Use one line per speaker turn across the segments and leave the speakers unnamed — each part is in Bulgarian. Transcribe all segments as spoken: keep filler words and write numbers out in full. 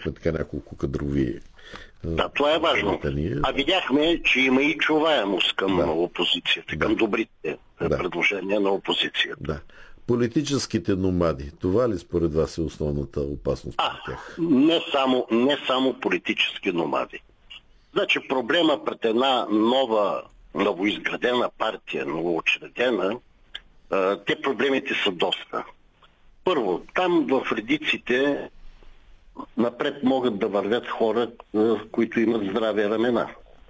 видяхме така няколко кадрови.
Да, това е важно. А видяхме, че има и чуваемост към да. опозицията, към да. добрите да. предложения на опозицията.
Да. Политическите номади, това ли според вас е основната опасност
а,
на тях?
Не само, не само политически номади. Значи проблема пред една нова, новоизградена партия, новоучредена, те проблемите са доста. Първо, там в редиците напред могат да вървят хора, които имат здрави рамена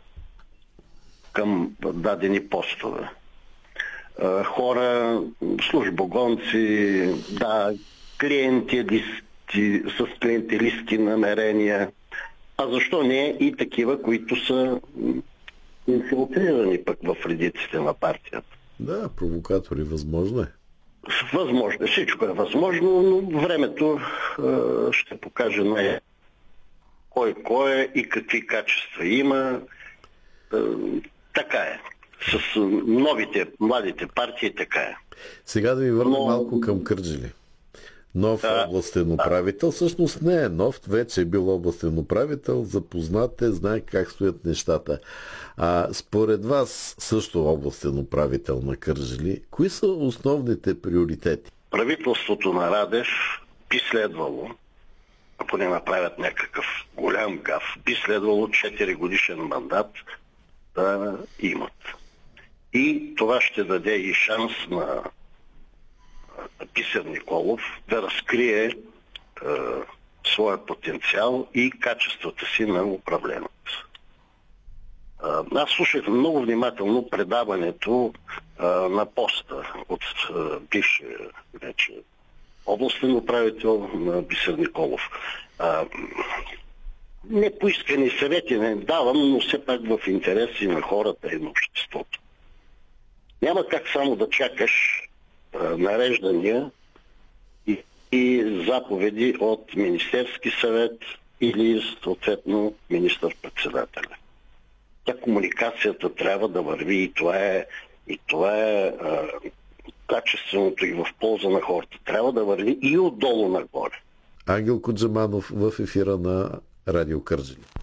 към дадени постове. Хора, службогонци, да, клиентелисти, с клиентелистки намерения, а защо не и такива, които са инфилтрирани пък в редиците на партията.
Да, провокатори, възможно е.
Възможно, всичко е възможно, но времето е, ще покаже най- кой кой е и какви качества има. Е, така е. С новите, младите партии така е.
Сега да ви върна но... малко към Кърджали. Нов да, областен управител, да. Всъщност не е нов, вече е бил областен управител, запознат е, знае как стоят нещата. А според вас, също областен управител на Кърджали, кои са основните приоритети?
Правителството на Радев би следвало, ако не направят някакъв голям гаф, би следвало четири годишен мандат да имат. И това ще даде и шанс на Бисер Николов да разкрие е, своя потенциал и качествата си на управлението. Е, аз слушах много внимателно предаването е, на поста от е, бившия вече областен управител на Бисер Николов. Е, не поискани съвети не давам, но все пак в интереси на хората и на обществото. Няма как само да чакаш нареждания и, и заповеди от Министерски съвет или съответно министър-председателя. Тя комуникацията трябва да върви и това е, и това е а, качественото и в полза на хората. Трябва да върви и отдолу нагоре.
Ангел Куджаманов в ефира на Радио Кърджали.